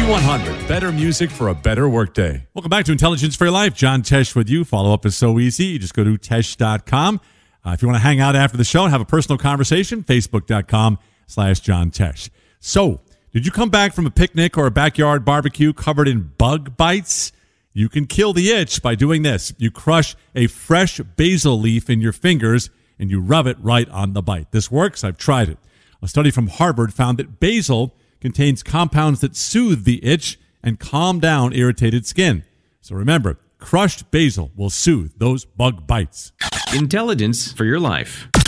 Q100, better music for a better workday. Welcome back to Intelligence for Your Life. John Tesh with you. Follow up is so easy. You just go to tesh.com. If you want to hang out after the show and have a personal conversation, facebook.com/John Tesh. So, did you come back from a picnic or a backyard barbecue covered in bug bites? You can kill the itch by doing this. You crush a fresh basil leaf in your fingers and you rub it right on the bite. This works. I've tried it. A study from Harvard found that basil contains compounds that soothe the itch and calm down irritated skin. So remember, crushed basil will soothe those bug bites. Intelligence for Your Life.